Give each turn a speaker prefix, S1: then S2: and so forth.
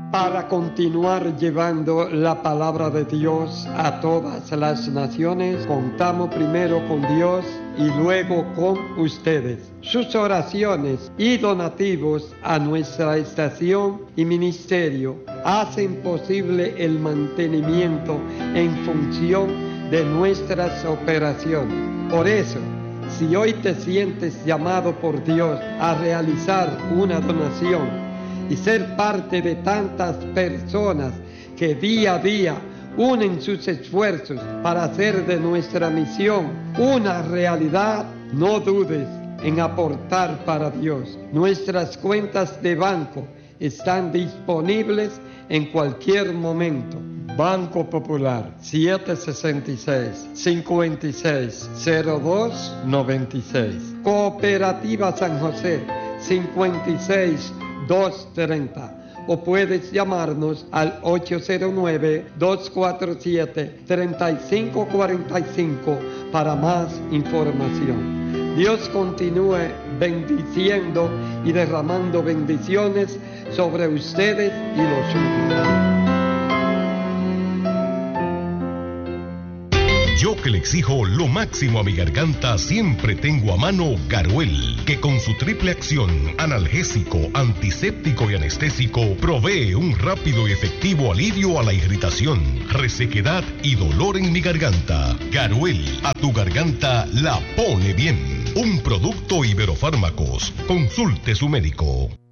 S1: para continuar llevando la palabra de Dios a todas las naciones. Contamos primero con Dios y luego con ustedes. Sus oraciones y donativos a nuestra estación y ministerio hacen posible el mantenimiento en función de nuestras operaciones. Por eso, si hoy te sientes llamado por Dios a realizar una donación y ser parte de tantas personas que día a día unen sus esfuerzos para hacer de nuestra misión una realidad, no dudes en aportar para Dios. Nuestras cuentas de banco están disponibles en cualquier momento. Banco Popular 766-560296. Cooperativa San José 56-230, o puedes llamarnos al 809-247-3545 para más información. Dios continúe bendiciendo y derramando bendiciones sobre ustedes y los suyos.
S2: Yo que le exijo lo máximo a mi garganta, siempre tengo a mano Garuel, que con su triple acción, analgésico, antiséptico y anestésico, provee un rápido y efectivo alivio a la irritación, resequedad y dolor en mi garganta. Garuel, a tu garganta la pone bien. Un producto Iberofármacos. Consulte su médico.